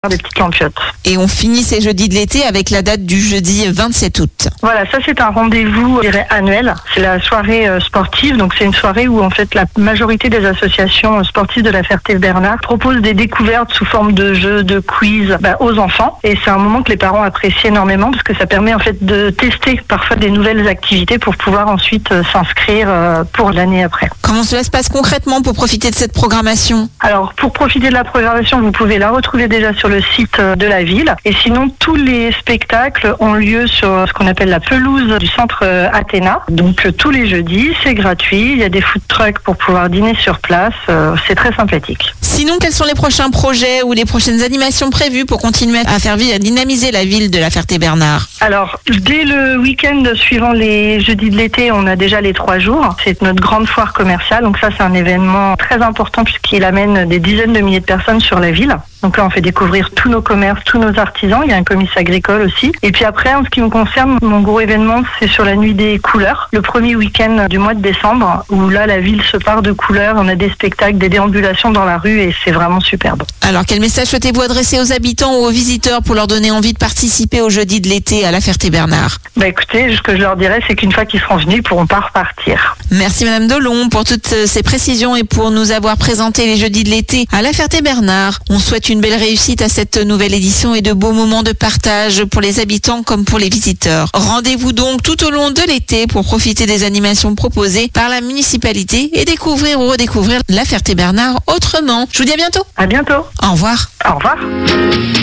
des petites lampiottes. Et on finit ces jeudis de l'été avec la date du jeudi 27 août. Voilà, ça c'est un rendez-vous, je dirais, annuel. C'est la soirée sportive, donc c'est une soirée où en fait la majorité des associations sportives de la Ferté-Bernard proposent des découvertes sous forme de jeux, de quiz aux enfants. Et c'est un moment que les parents apprécient énormément parce que ça permet en fait de tester parfois des nouvelles activités pour pouvoir ensuite s'inscrire pour l'année après. Comment cela se passe concrètement pour profiter de cette programmation ? Alors pour profiter de la programmation, vous pouvez la retrouver déjà sur le site de la ville. Et sinon, tous les spectacles ont lieu sur ce qu'on appelle la pelouse du centre Athéna. Donc tous les jeudis, c'est gratuit. Il y a des food trucks pour pouvoir dîner sur place. C'est très sympathique. Sinon, quels sont les prochains projets ou les prochaines animations prévues pour continuer à faire vivre, à dynamiser la ville de la Ferté-Bernard ? Alors, dès le week-end suivant les jeudis de l'été, on a déjà les 3 jours. C'est notre grande foire commerciale. Donc ça, c'est un événement très important puisqu'il amène des dizaines de milliers de personnes sur la ville. Donc là, on fait découvrir tous nos commerces, tous nos artisans. Il y a un comice agricole aussi. Et puis après, en ce qui me concerne, mon gros événement, c'est sur la nuit des couleurs, le premier week-end du mois de décembre, où là, la ville se part de couleurs. On a des spectacles, des déambulations dans la rue et c'est vraiment superbe. Alors, quel message souhaitez-vous adresser aux habitants ou aux visiteurs pour leur donner envie de participer au jeudi de l'été à la Ferté-Bernard ? Écoutez, ce que je leur dirais, c'est qu'une fois qu'ils seront venus, ils pourront pas repartir. Merci Madame Delon pour toutes ces précisions et pour nous avoir présenté les jeudis de l'été à la Ferté-Bernard. On souhaite une belle réussite à cette nouvelle édition et de beaux moments de partage pour les habitants comme pour les visiteurs. Rendez-vous donc tout au long de l'été pour profiter des animations proposées par la municipalité et découvrir ou redécouvrir la Ferté-Bernard autrement. Je vous dis à bientôt. À bientôt. Au revoir. Au revoir.